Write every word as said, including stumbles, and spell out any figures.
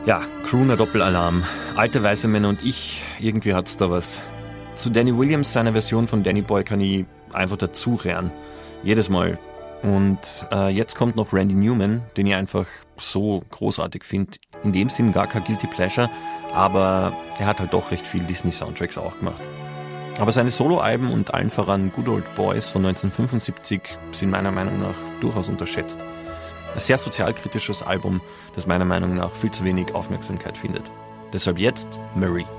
Ja, Crooner Doppelalarm. Alte weiße Männer und ich, irgendwie hat's da was. Zu Danny Williams, seiner Version von Danny Boy, kann ich einfach dazu rehren. Jedes Mal. Und äh, jetzt kommt noch Randy Newman, den ich einfach so großartig finde. In dem Sinn gar kein Guilty Pleasure, aber er hat halt doch recht viel Disney-Soundtracks auch gemacht. Aber seine Soloalben und allen voran Good Old Boys von neunzehnhundertfünfundsiebzig sind meiner Meinung nach durchaus unterschätzt. Ein sehr sozialkritisches Album, das meiner Meinung nach viel zu wenig Aufmerksamkeit findet. Deshalb jetzt Marie.